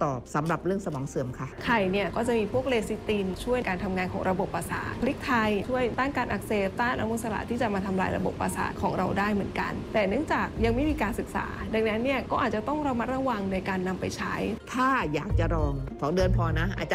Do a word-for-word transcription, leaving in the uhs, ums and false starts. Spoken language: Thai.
ตอบสำหรับเรื่องสมองเสื่อมคะไข่เนี่ยก็จะมีพวกเลซิตินช่วยการทำงานของระบบประสาทพริกไทยช่วยต้านการอักเสบต้านอนุมูลอิสระที่จะมาทำลายระบบประสาทของเราได้เหมือนกันแต่เนื่องจากยังไม่มีการศึกษาดังนั้นเนี่ยก็อาจจะต้องระมัดระวังในการนำไปใช้ถ้าอยากจะลองสองเดือนพอนะอาจารย์